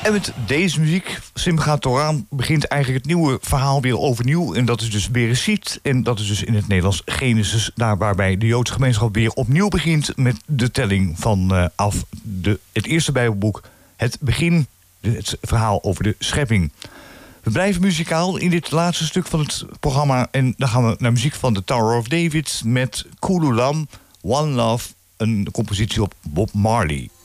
En met deze muziek, Simchat Torah, begint eigenlijk het nieuwe verhaal weer overnieuw. En dat is dus Bereshit. En dat is dus in het Nederlands Genesis. Daar waarbij de Joodse gemeenschap weer opnieuw begint met de telling van het eerste Bijbelboek. Het begin, het verhaal over de schepping. We blijven muzikaal in dit laatste stuk van het programma. En dan gaan we naar muziek van The Tower of David met Kululam, One Love, een compositie op Bob Marley.